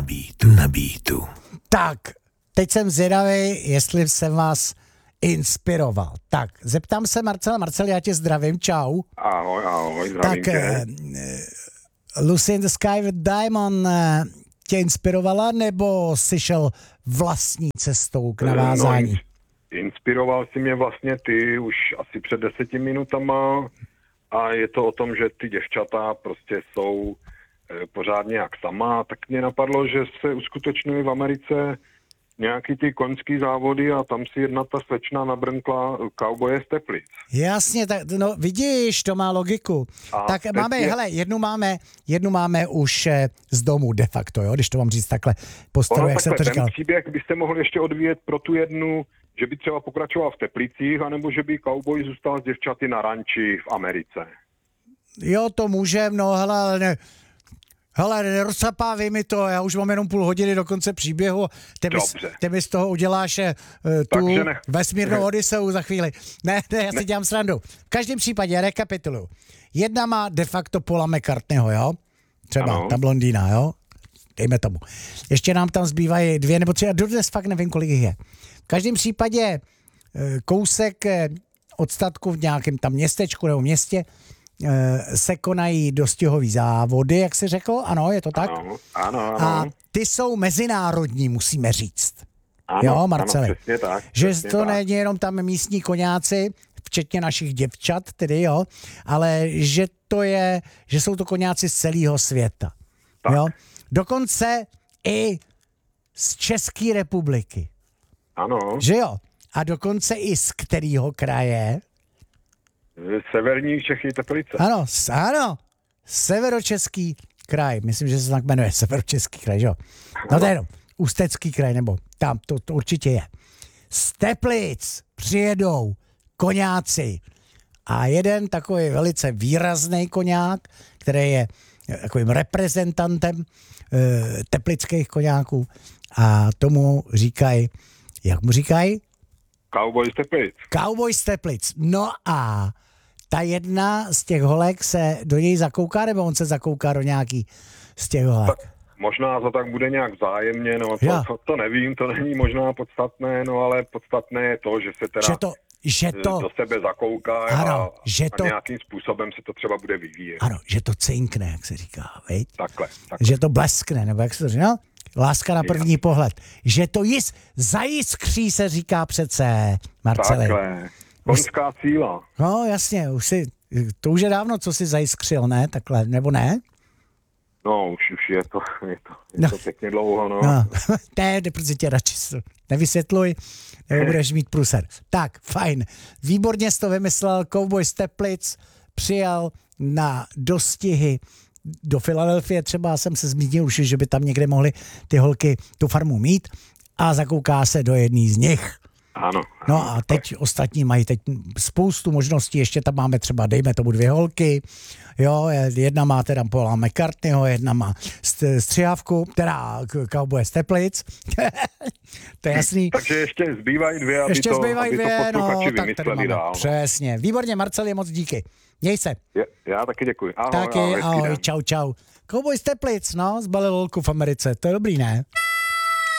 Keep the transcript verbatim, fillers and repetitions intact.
beatu, na beatu. Tak, teď jsem zvědavý, jestli jsem vás inspiroval. Tak, zeptám se Marcela. Marcel, já tě zdravím, čau. Ahoj, ahoj, zdravím Tak, tě. uh, Lucy in the Sky with Diamond uh, tě inspirovala, nebo jsi šel vlastní cestou k navázání? No, inspiroval si mě vlastně ty už asi před deseti minutama a je to o tom, že ty děvčata prostě jsou e, pořádně jak sama. Tak mě napadlo, že se uskutečnily v Americe nějaký ty koňský závody a tam si jedna ta slečna nabrnkla kauboje z Teplic. Jasně, tak, no vidíš, to má logiku. A tak máme, je... hele, jednu máme, jednu máme už eh, z domu de facto, jo, když to mám říct takhle po staru, jak se to říkal. Ten příběh byste mohl ještě odvíjet pro tu jednu, že by třeba pokračoval v Teplicích, anebo že by kauboj zůstal s děvčaty na ranči v Americe. Jo, to můžem, no hele, ale ne, hele, nerozsapávej mi to, já už mám jenom půl hodiny do konce příběhu, ty mi, ty mi z toho uděláš uh, tu vesmírnou Odiseu za chvíli. Ne, ne, já si ne. dělám srandu. V každém případě, rekapituluju. Jedna má de facto Paula McCartneyho, jo? Třeba ano. Ta blondýna, jo? Dejme tomu. Ještě nám tam zbývají dvě nebo tři, a dodnes fakt nevím, kolik jich je. V každém případě kousek od statku v nějakém tam městečku nebo městě se konají dostihový závody, jak jsi řekl? Ano, je to tak? Ano, ano, ano. A ty jsou mezinárodní, musíme říct. Ano, jo, Marcele? Ano, přesně tak. Že přesně to tak. není jenom tam místní koňáci, včetně našich děvčat, tedy jo, ale že to je, že jsou to koňáci z celého světa. Tak. Jo? Dokonce i z České republiky. Ano. Že jo? A dokonce i z kterého kraje? Severní Čechy, Teplice. Ano, ano. Severočeský kraj. Myslím, že se tak jmenuje Severočeský kraj, že jo? No to je jenom Ústecký kraj, nebo tam, to, to určitě je. Z Teplic přijedou koňáci. A jeden takový velice výrazný koňák, který je takovým reprezentantem e, teplických koňáků a tomu říkají, jak mu říkají? Cowboy z Teplic. Cowboy z Teplic. No a ta jedna z těch holek se do něj zakouká, nebo on se zakouká do nějaký z těch holek? Tak, možná to tak bude nějak vzájemně, no to, to, to nevím, to není možná podstatné, no ale podstatné je to, že se teda že to, že to, do sebe zakouká ano, a, že to, a nějakým způsobem se to třeba bude vyvíjet. Ano, že to cinkne, jak se říká, viď? Takhle, takhle. Že to bleskne, nebo jak se to říká, no? Láska na první je. pohled. Že to jis, zajiskří se říká přece, Marcele. Takhle. Koňská síla. No jasně, už si, to už je dávno, co si zajiskřil, ne? Takhle, nebo ne? No, už, už je to, je to, je no. to pěkně dlouho, no. no. Ne, protože tě radši nevysvětluj, nebo budeš mít pruser. Tak, fajn. Výborně jsi to vymyslel, Cowboy z Teplic přijal na dostihy do Filadelfie, třeba jsem se zmínil už, že by tam někde mohly ty holky tu farmu mít a zakouká se do jedný z nich. Ano. No a teď ostatní mají teď spoustu možností, ještě tam máme třeba, dejme tomu dvě holky, jo, jedna má teda Paula McCartneyho, jedna má střihávku, teda Cowboy z Teplic, to je jasný. Takže ještě zbývají dvě, aby ještě to, zbývají aby dvě, to no, vymysleli tak tady dál. Přesně, výborně, Marcel, je moc díky. Měj se. Je, já taky děkuji. Ahoj, taky, ahoj, ahoj, čau, čau. Cowboy z Teplic, no, zbalil holku v Americe, to je dobrý, ne?